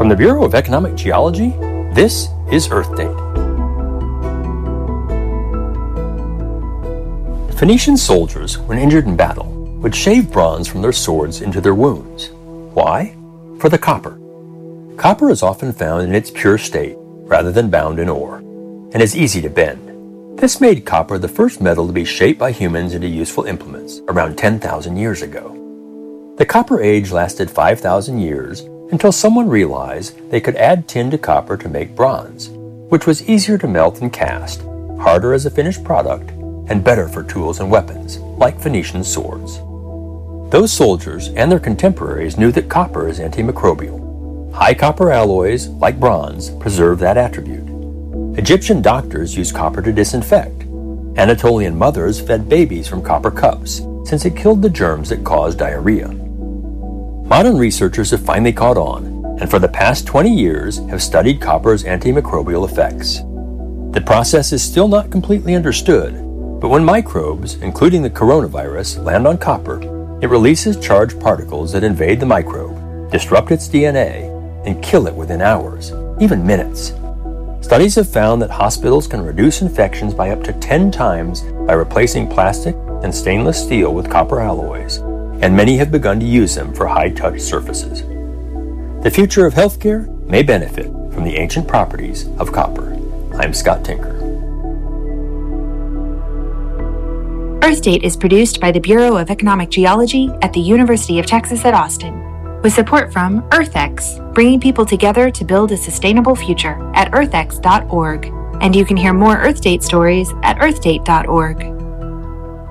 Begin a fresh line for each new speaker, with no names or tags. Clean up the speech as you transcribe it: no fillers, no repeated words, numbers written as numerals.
From the Bureau of Economic Geology, this is Earth Date. Phoenician soldiers, when injured in battle, would shave bronze from their swords into their wounds. Why? For the copper. Copper is often found in its pure state, rather than bound in ore, and is easy to bend. This made copper the first metal to be shaped by humans into useful implements around 10,000 years ago. The Copper Age lasted 5,000 years until someone realized they could add tin to copper to make bronze, which was easier to melt and cast, harder as a finished product, and better for tools and weapons, like Phoenician swords. Those soldiers and their contemporaries knew that copper is antimicrobial. High copper alloys, like bronze, preserve that attribute. Egyptian doctors used copper to disinfect. Anatolian mothers fed babies from copper cups, since it killed the germs that caused diarrhea. Modern researchers have finally caught on, and for the past 20 years have studied copper's antimicrobial effects. The process is still not completely understood, but when microbes, including the coronavirus, land on copper, it releases charged particles that invade the microbe, disrupt its DNA, and kill it within hours, even minutes. Studies have found that hospitals can reduce infections by up to 10 times by replacing plastic and stainless steel with copper alloys, and many have begun to use them for high-touch surfaces. The future of healthcare may benefit from the ancient properties of copper. I'm Scott Tinker.
Earth Date is produced by the Bureau of Economic Geology at the University of Texas at Austin, with support from EarthX, bringing people together to build a sustainable future at earthx.org. And you can hear more Earth Date stories at earthdate.org.